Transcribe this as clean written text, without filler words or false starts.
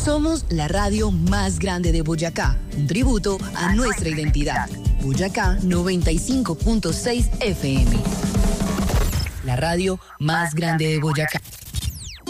Somos la radio más grande de Boyacá, un tributo a nuestra identidad. Boyacá 95.6 FM. La radio más grande de Boyacá.